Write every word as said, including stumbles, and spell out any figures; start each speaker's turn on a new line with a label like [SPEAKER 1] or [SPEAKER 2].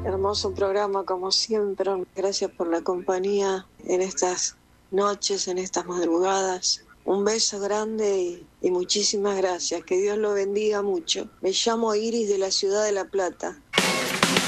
[SPEAKER 1] Hermoso programa como siempre. Gracias por la compañía en estas noches, en estas madrugadas. Un beso grande y, y muchísimas gracias. Que Dios lo bendiga mucho. Me llamo Iris de la ciudad de La Plata.